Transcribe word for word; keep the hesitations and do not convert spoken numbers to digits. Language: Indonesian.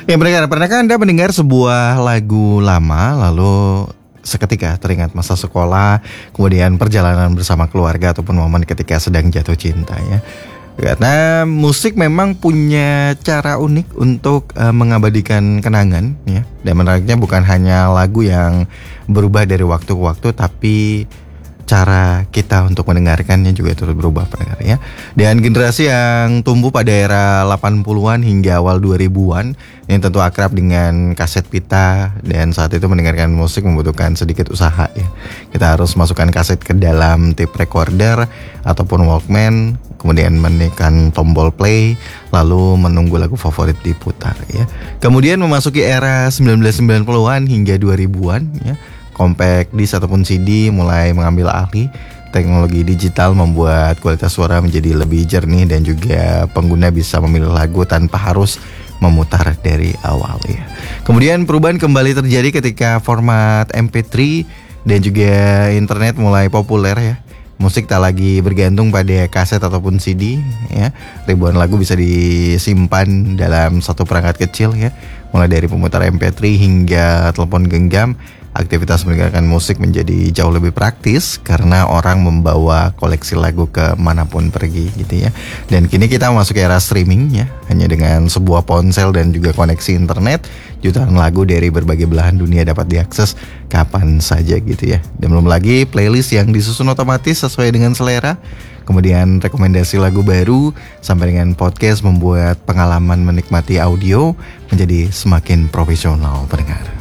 Ya pendengar, pernahkah Anda mendengar sebuah lagu lama lalu seketika teringat masa sekolah, kemudian perjalanan bersama keluarga ataupun momen ketika sedang jatuh cinta ya? Karena musik memang punya cara unik untuk uh, mengabadikan kenangan ya. Dan menariknya bukan hanya lagu yang berubah dari waktu ke waktu, tapi cara kita untuk mendengarkannya juga terus berubah pendengar ya. Dan generasi yang tumbuh pada era delapan puluhan hingga awal dua ribuan yang tentu akrab dengan kaset pita, dan saat itu mendengarkan musik membutuhkan sedikit usaha ya. Kita harus masukkan kaset ke dalam tape recorder ataupun Walkman, kemudian menekan tombol play, lalu menunggu lagu favorit diputar ya. Kemudian memasuki era sembilan belas sembilan puluhan hingga dua ribuan ya. Compact disc ataupun C D mulai mengambil alih. Teknologi digital membuat kualitas suara menjadi lebih jernih dan juga pengguna bisa memilih lagu tanpa harus memutar dari awal ya. Kemudian perubahan kembali terjadi ketika format M P tiga dan juga internet mulai populer ya. Musik tak lagi bergantung pada kaset ataupun C D ya. Ribuan lagu bisa disimpan dalam satu perangkat kecil ya. Mulai dari pemutar M P tiga hingga telepon genggam, aktivitas mendengarkan musik menjadi jauh lebih praktis karena orang membawa koleksi lagu ke manapun pergi gitu ya. Dan kini kita masuk era streaming ya. Hanya dengan sebuah ponsel dan juga koneksi internet, jutaan lagu dari berbagai belahan dunia dapat diakses kapan saja gitu ya. Dan belum lagi playlist yang disusun otomatis sesuai dengan selera. Kemudian rekomendasi lagu baru sampai dengan podcast membuat pengalaman menikmati audio menjadi semakin profesional pendengar.